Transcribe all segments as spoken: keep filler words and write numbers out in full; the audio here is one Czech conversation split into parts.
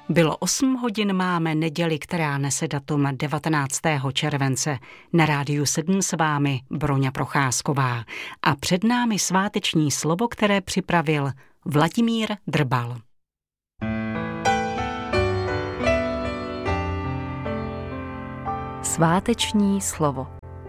Bylo osm hodin, máme neděli, která nese datum devatenáctého července. Na Rádiu sedm s vámi Broňa Procházková. A před námi sváteční slovo, které připravil Vladimír Drbal. Sváteční slovo.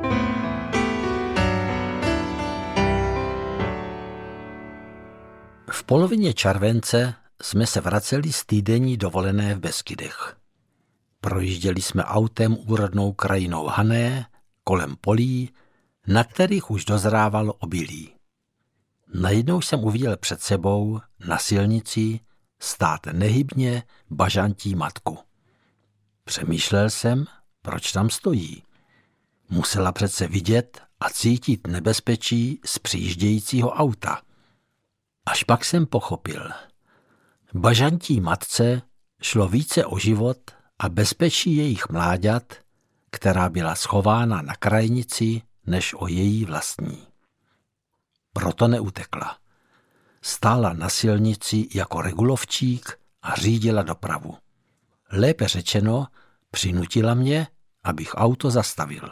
V polovině července jsme se vraceli z týdenní dovolené v Beskydech. Projížděli jsme autem úrodnou krajinou Hané, kolem polí, na kterých už dozrávalo obilí. Najednou jsem uviděl před sebou na silnici stát nehybně bažantí matku. Přemýšlel jsem, proč tam stojí. Musela přece vidět a cítit nebezpečí z přijíždějícího auta. Až pak jsem pochopil. Bažantí matce šlo více o život a bezpečí jejich mláďat, která byla schována na krajnici, než o její vlastní. Proto neutekla. Stála na silnici jako regulovčík a řídila dopravu. Lépe řečeno, přinutila mě, abych auto zastavil.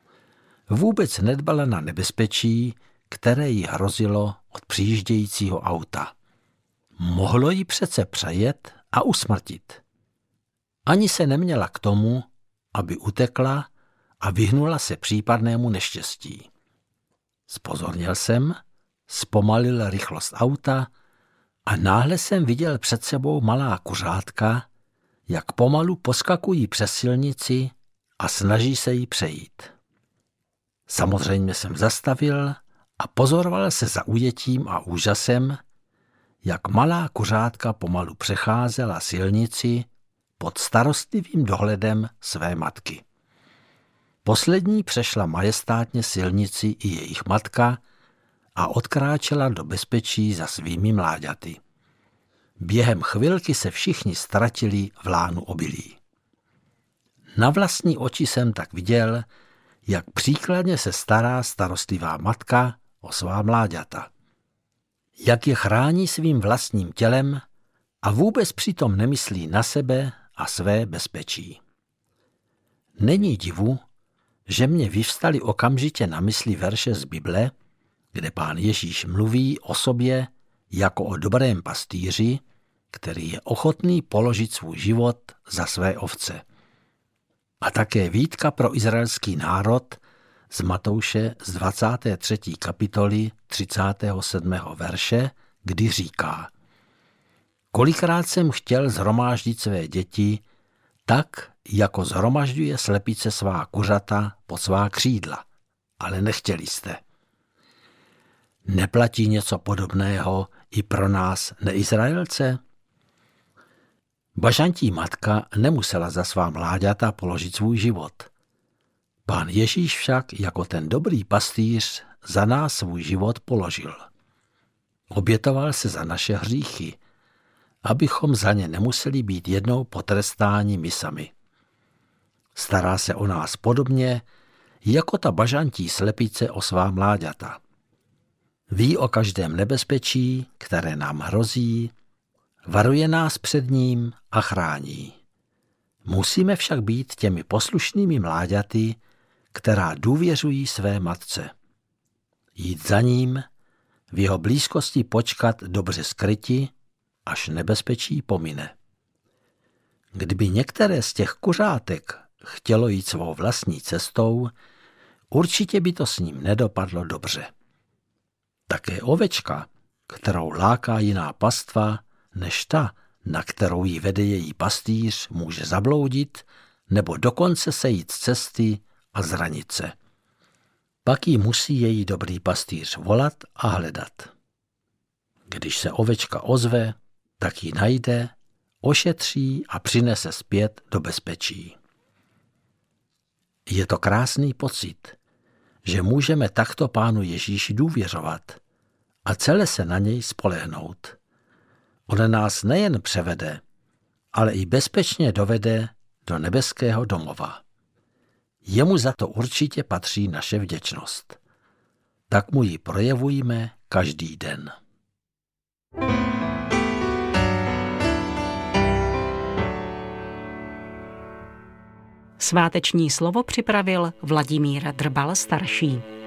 Vůbec nedbala na nebezpečí, které jí hrozilo od přijíždějícího auta. Mohlo jí přece přejet a usmrtit. Ani se neměla k tomu, aby utekla a vyhnula se případnému neštěstí. Zpozorněl jsem, zpomalil rychlost auta a náhle jsem viděl před sebou malá kuřátka, jak pomalu poskakují přes silnici a snaží se jí přejít. Samozřejmě jsem zastavil a pozoroval se zaujetím a úžasem, jak malá kuřátka pomalu přecházela silnici pod starostlivým dohledem své matky. Poslední přešla majestátně silnici i jejich matka a odkráčela do bezpečí za svými mláďaty. Během chvilky se všichni ztratili v lánu obilí. Na vlastní oči jsem tak viděl, jak příkladně se stará starostlivá matka o svá mláďata. Jak je chrání svým vlastním tělem a vůbec přitom nemyslí na sebe a své bezpečí. Není divu, že mě vyvstaly okamžitě na mysli verše z Bible, kde Pán Ježíš mluví o sobě jako o dobrém pastýři, který je ochotný položit svůj život za své ovce. A také výtka pro izraelský národ z Matouše z dvacáté třetí kapitoly třicátého sedmého verše, kdy říká: Kolikrát jsem chtěl shromáždit své děti, tak, jako shromažďuje slepice svá kuřata pod svá křídla, ale nechtěli jste. Neplatí něco podobného i pro nás neizraelce? Bažantí matka nemusela za svá mláďata položit svůj život. Pán Ježíš však jako ten dobrý pastýř za nás svůj život položil. Obětoval se za naše hříchy, abychom za ně nemuseli být jednou potrestáni my sami. Stará se o nás podobně, jako ta bažantí slepice o svá mláďata. Ví o každém nebezpečí, které nám hrozí, varuje nás před ním a chrání. Musíme však být těmi poslušnými mláďaty, která důvěřují své matce. Jít za ním, v jeho blízkosti počkat dobře skryti, až nebezpečí pomine. Kdyby některé z těch kuřátek chtělo jít svou vlastní cestou, určitě by to s ním nedopadlo dobře. Také ovečka, kterou láká jiná pastva, než ta, na kterou ji vede její pastýř, může zabloudit nebo dokonce sejít z cesty a zranit se. Pak ji musí její dobrý pastýř volat a hledat. Když se ovečka ozve, tak ji najde, ošetří a přinese zpět do bezpečí. Je to krásný pocit, že můžeme takto Pánu Ježíši důvěřovat a celé se na něj spolehnout. On nás nejen převede, ale i bezpečně dovede do nebeského domova. Jemu za to určitě patří naše vděčnost. Tak mu ji projevujme každý den. Sváteční slovo připravil Vladimír Drbal starší.